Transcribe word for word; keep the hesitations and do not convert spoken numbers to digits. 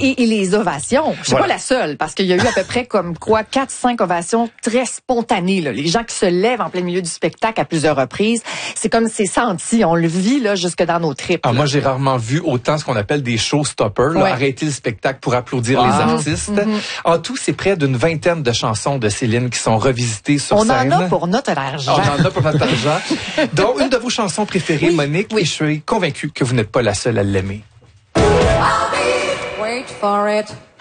Et, et, et les ovations, je suis Voilà. pas la seule, parce qu'il y a eu à peu près comme quoi quatre, cinq ovations très spontanées, là. Les gens qui se lèvent en plein milieu du spectacle à plusieurs reprises. C'est comme c'est senti, on le vit là jusque dans nos tripes. Ah, moi, j'ai rarement vu autant ce qu'on appelle des showstoppers, là, Ouais. arrêter le spectacle pour applaudir Wow. les artistes. Mm-hmm. En tout, c'est près d'une vingtaine de chansons de Céline qui sont revisitées sur On scène. en a pour notre argent. On en a pour notre argent. Donc, une de vos chansons préférées, Oui, Monique, oui. et je suis convaincu que vous n'êtes pas la seule à l'aimer. Wait for it.